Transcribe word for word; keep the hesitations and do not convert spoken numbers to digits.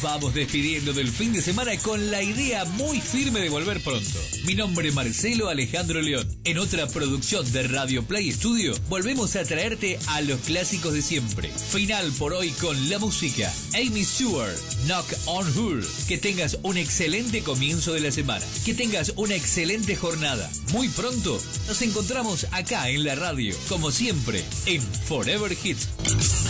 Vamos despidiendo del fin de semana con la idea muy firme de volver pronto. Mi nombre es Marcelo Alejandro León. En otra producción de Radio Play Studio, volvemos a traerte a los clásicos de siempre. Final por hoy con la música. Amy Stewart, Knock on Her. Que tengas un excelente comienzo de la semana. Que tengas una excelente jornada. Muy pronto nos encontramos acá en la radio, como siempre, en Forever Hits.